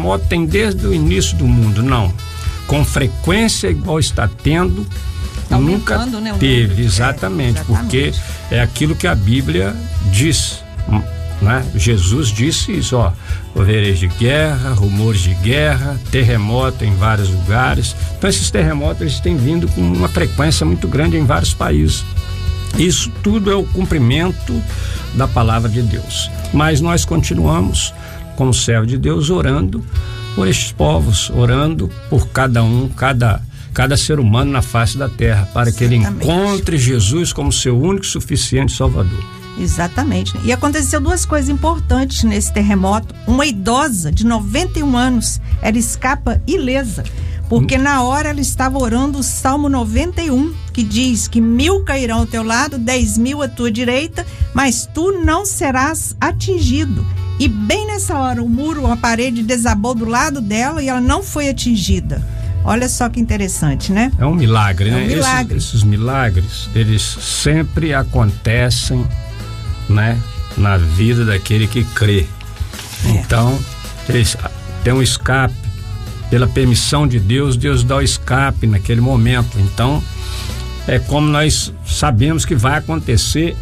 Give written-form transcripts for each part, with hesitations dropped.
terremoto tem desde o início do mundo, não. Com frequência igual está tendo, nunca teve, exatamente, porque é aquilo que a Bíblia diz, né? Jesus disse isso, ouvireis de guerra, rumores de guerra, terremoto em vários lugares. Então esses terremotos eles têm vindo com uma frequência muito grande em vários países. Isso tudo é o cumprimento da palavra de Deus. Mas nós continuamos, como servo de Deus, orando por estes povos, orando por cada um, cada ser humano na face da terra, para que ele encontre Jesus como seu único e suficiente Salvador. Exatamente. E aconteceu duas coisas importantes nesse terremoto. Uma idosa de 91 anos, ela escapa ilesa, porque na hora ela estava orando o Salmo 91, que diz que 1000 cairão ao teu lado, 10.000 à tua direita, mas tu não serás atingido. E bem nessa hora o muro, a parede desabou do lado dela e ela não foi atingida. Olha só que interessante, né? É um milagre, né? Um milagre. Esses milagres, eles sempre acontecem, né, na vida daquele que crê. Então, eles têm um escape. Pela permissão de Deus, Deus dá o escape naquele momento. Então, é como nós sabemos que vai acontecer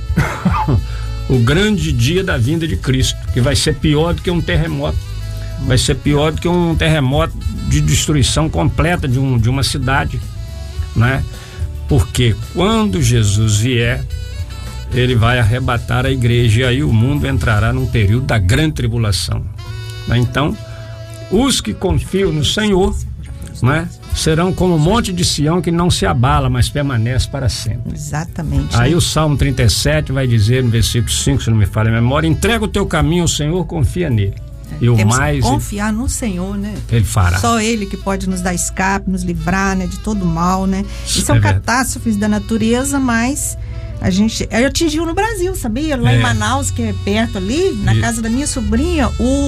o grande dia da vinda de Cristo, que vai ser pior do que um terremoto. Vai ser pior do que um terremoto de destruição completa de uma cidade, né? Porque quando Jesus vier, ele vai arrebatar a igreja e aí o mundo entrará num período da grande tribulação. Então, os que confiam no Senhor, né, serão como o monte de Sião que não se abala, mas permanece para sempre. Exatamente. Aí o Salmo 37 vai dizer no versículo 5, se não me falha a memória: entrega o teu caminho ao Senhor, confia nele. E o temos mais que confiar no Senhor, né? Ele fará. Só Ele que pode nos dar escape, nos livrar, né, de todo mal, né? E são catástrofes da natureza, mas eu atingiu no Brasil, sabia? Lá em Manaus, que é perto ali, na casa da minha sobrinha,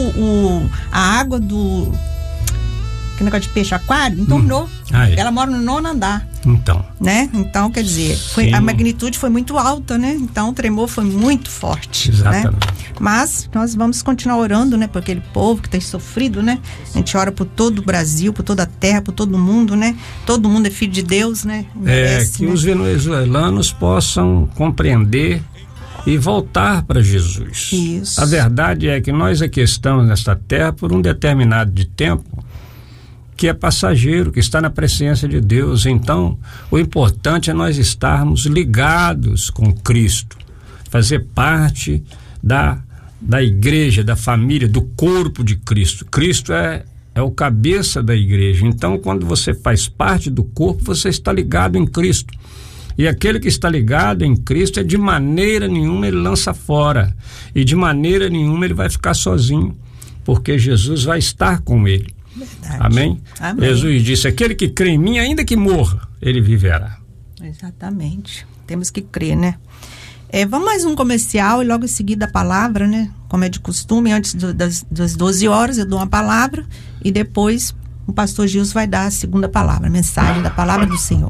a água do que negócio de peixe aquário entornou. Ela mora no 9º andar. Então. Né? Então, quer dizer, a magnitude foi muito alta, né? Então o tremor foi muito forte. Exatamente. Né? Mas nós vamos continuar orando, né? Por aquele povo que tem sofrido, né? A gente ora por todo o Brasil, por toda a terra, por todo mundo, né? Todo mundo é filho de Deus, né? Merece, que os venezuelanos possam compreender e voltar para Jesus. Isso. A verdade é que nós aqui estamos nesta terra por um determinado de tempo que é passageiro, que está na presença de Deus. Então, o importante é nós estarmos ligados com Cristo, fazer parte da igreja, da família, do corpo de Cristo. Cristo é o cabeça da igreja. Então, quando você faz parte do corpo, você está ligado em Cristo. E aquele que está ligado em Cristo, de maneira nenhuma ele lança fora. E de maneira nenhuma ele vai ficar sozinho, porque Jesus vai estar com ele. Verdade. Amém? Jesus disse: aquele que crê em mim, ainda que morra, ele viverá. Exatamente. Temos que crer, né? Vamos mais um comercial e logo em seguida a palavra, né? Como é de costume, antes das 12 horas eu dou uma palavra e depois o pastor Gilson vai dar a segunda palavra, a mensagem da palavra do Senhor.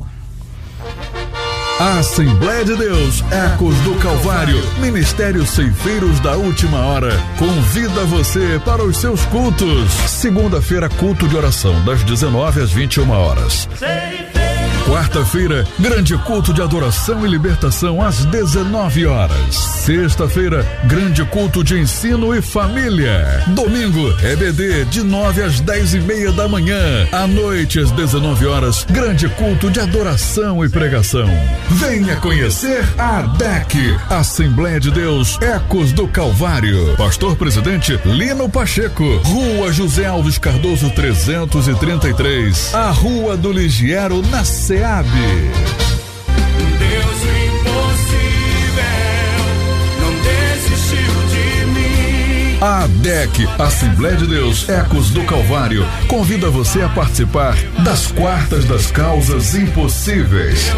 Assembleia de Deus, Ecos do Calvário, Ministério Ceifeiros da Última Hora, convida você para os seus cultos. Segunda-feira, culto de oração, das 19 às 21 horas. Quarta-feira, grande culto de adoração e libertação às 19 horas. Sexta-feira, grande culto de ensino e família. Domingo, EBD, de 9 às 10:30 da manhã. À noite, às 19 horas, grande culto de adoração e pregação. Venha conhecer a ADEC, Assembleia de Deus, Ecos do Calvário. Pastor Presidente Lino Pacheco, Rua José Alves Cardoso 333, a Rua do Ligiero, na SEAB. Deus impossível não desistiu de mim. A ADEC, Assembleia de Deus, Ecos do Calvário, convida você a participar das Quartas das Causas Impossíveis.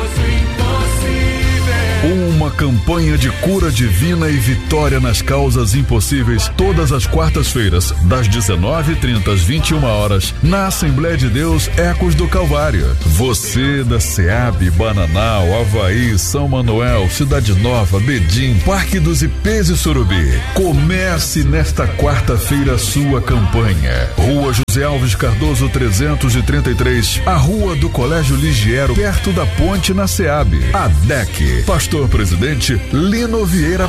Uma campanha de cura divina e vitória nas causas impossíveis, todas as quartas-feiras, das 19h30 às 21 horas, na Assembleia de Deus, Ecos do Calvário. Você da SEAB, Bananal, Avaí, São Manuel, Cidade Nova, Bedim, Parque dos Ipês e Surubi. Comece nesta quarta-feira a sua campanha. Rua José José Alves Cardoso 333, a Rua do Colégio Ligiero, perto da ponte na SEAB. ADEC. Pastor Presidente Lino Vieira